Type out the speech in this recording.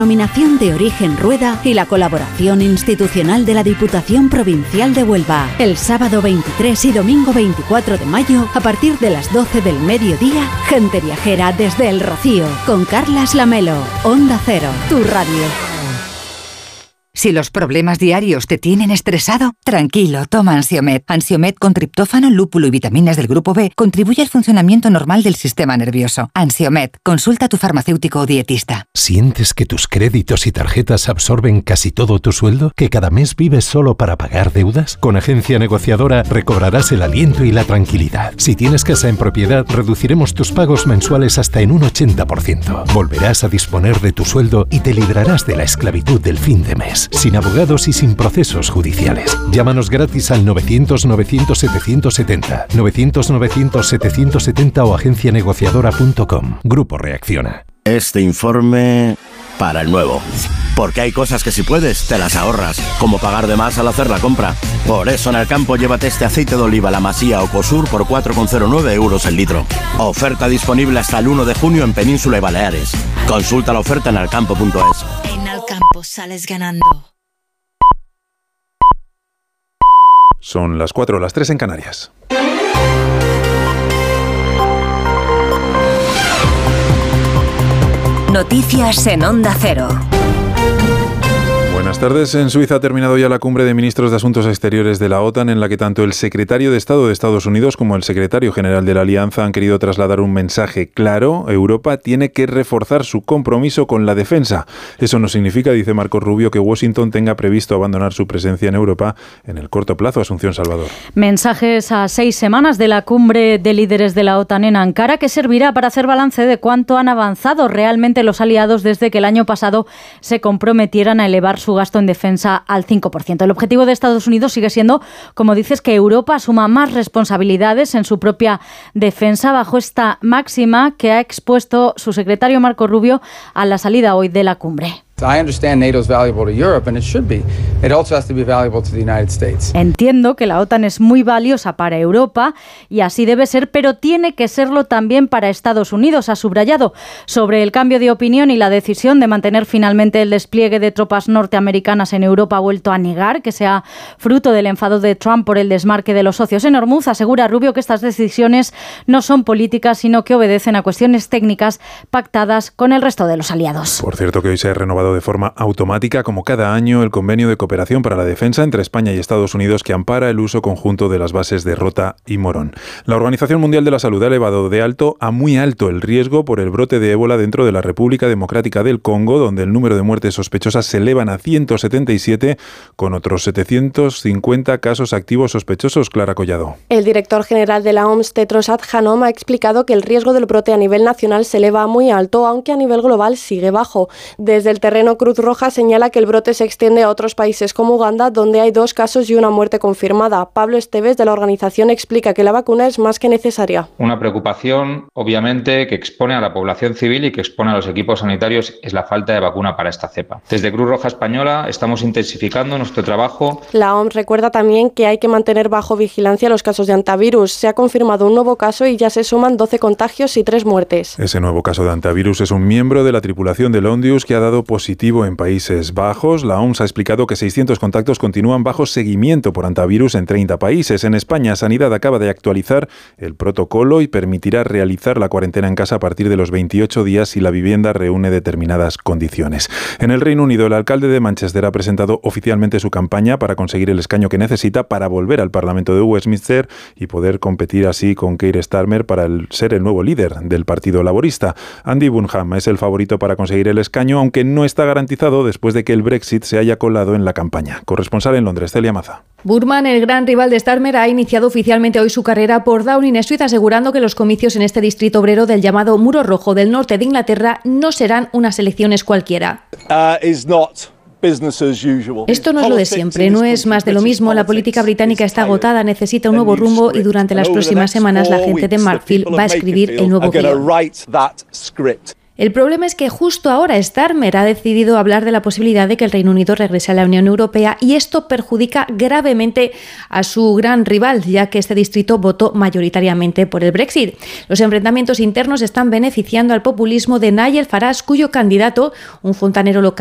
Denominación de origen Rueda y la colaboración institucional de la Diputación Provincial de Huelva. El sábado 23 y domingo 24 de mayo, a partir de las 12 del mediodía, Gente Viajera desde El Rocío, con Carlas Lamelo. Onda Cero, tu radio. Si los problemas diarios te tienen estresado, tranquilo, toma Ansiomed. Ansiomed con triptófano, lúpulo y vitaminas del grupo B contribuye al funcionamiento normal del sistema nervioso. Ansiomed, consulta a tu farmacéutico o dietista. ¿Sientes que tus créditos y tarjetas absorben casi todo tu sueldo? ¿Que cada mes vives solo para pagar deudas? Con Agencia Negociadora recobrarás el aliento y la tranquilidad. Si tienes casa en propiedad, reduciremos tus pagos mensuales hasta en un 80%. Volverás a disponer de tu sueldo y te librarás de la esclavitud del fin de mes. Sin abogados y sin procesos judiciales. Llámanos gratis al 900-900-770, 900-900-770 o agencianegociadora.com. Grupo Reacciona. Este informe para el nuevo. Porque hay cosas que si puedes, te las ahorras, como pagar de más al hacer la compra. Por eso en Alcampo llévate este aceite de oliva La Masía o Cosur por 4,09 euros el litro. Oferta disponible hasta el 1 de junio en Península y Baleares. Consulta la oferta en alcampo.es. En Alcampo sales ganando. Son las 4, las 3 en Canarias. Noticias en Onda Cero. Buenas tardes. En Suiza ha terminado ya la cumbre de ministros de Asuntos Exteriores de la OTAN, en la que tanto el secretario de Estado de Estados Unidos como el secretario general de la Alianza han querido trasladar un mensaje claro. Europa tiene que reforzar su compromiso con la defensa. Eso no significa, dice Marco Rubio, que Washington tenga previsto abandonar su presencia en Europa en el corto plazo. Asunción Salvador. Mensajes a 6 semanas de la cumbre de líderes de la OTAN en Ankara, que servirá para hacer balance de cuánto han avanzado realmente los aliados desde que el año pasado se comprometieran a elevar su gasto en defensa al 5%. El objetivo de Estados Unidos sigue siendo, como dices, que Europa asuma más responsabilidades en su propia defensa, bajo esta máxima que ha expuesto su secretario Marco Rubio a la salida hoy de la cumbre. Entiendo que la OTAN es muy valiosa para Europa y así debe ser, pero tiene que serlo también para Estados Unidos, ha subrayado. Sobre el cambio de opinión y la decisión de mantener finalmente el despliegue de tropas norteamericanas en Europa, ha vuelto a negar que sea fruto del enfado de Trump por el desmarque de los socios en Hormuz. Asegura Rubio que estas decisiones no son políticas, sino que obedecen a cuestiones técnicas pactadas con el resto de los aliados. Por cierto, que hoy se ha renovado de forma automática, como cada año, el convenio de cooperación para la defensa entre España y Estados Unidos, que ampara el uso conjunto de las bases de Rota y Morón. La Organización Mundial de la Salud ha elevado de alto a muy alto el riesgo por el brote de ébola dentro de la República Democrática del Congo, donde el número de muertes sospechosas se elevan a 177, con otros 750 casos activos sospechosos. Clara Collado. El director general de la OMS, Tedros Adhanom, ha explicado que el riesgo del brote a nivel nacional se eleva a muy alto, aunque a nivel global sigue bajo. Desde el terreno, Cruz Roja señala que el brote se extiende a otros países como Uganda, donde hay 2 casos y una muerte confirmada. Pablo Esteves, de la organización, explica que la vacuna es más que necesaria. Una preocupación, obviamente, que expone a la población civil y que expone a los equipos sanitarios es la falta de vacuna para esta cepa. Desde Cruz Roja Española estamos intensificando nuestro trabajo. La OMS recuerda también que hay que mantener bajo vigilancia los casos de antivirus. Se ha confirmado un nuevo caso y ya se suman 12 contagios y 3 muertes. Ese nuevo caso de antivirus es un miembro de la tripulación del Ondius que ha dado positivo en Países Bajos. La OMS ha explicado que 600 contactos continúan bajo seguimiento por antivirus en 30 países. En España, Sanidad acaba de actualizar el protocolo y permitirá realizar la cuarentena en casa a partir de los 28 días si la vivienda reúne determinadas condiciones. En el Reino Unido, el alcalde de Manchester ha presentado oficialmente su campaña para conseguir el escaño que necesita para volver al Parlamento de Westminster y poder competir así con Keir Starmer para ser el nuevo líder del Partido Laborista. Andy Burnham es el favorito para conseguir el escaño, aunque no está garantizado después de que el Brexit se haya colado en la campaña. Corresponsal en Londres, Celia Maza. Burman, el gran rival de Starmer, ha iniciado oficialmente hoy su carrera por Downing Street, asegurando que los comicios en este distrito obrero del llamado Muro Rojo del norte de Inglaterra no serán unas elecciones cualquiera. Esto no es lo de siempre, no es más de lo mismo. La política británica está agotada, necesita un nuevo rumbo y durante las próximas semanas la gente de Markfield va a escribir el nuevo guión. El problema es que justo ahora Starmer ha decidido hablar de la posibilidad de que el Reino Unido regrese a la Unión Europea y esto perjudica gravemente a su gran rival, ya que este distrito votó mayoritariamente por el Brexit. Los enfrentamientos internos están beneficiando al populismo de Nigel Farage, cuyo candidato, un fontanero local,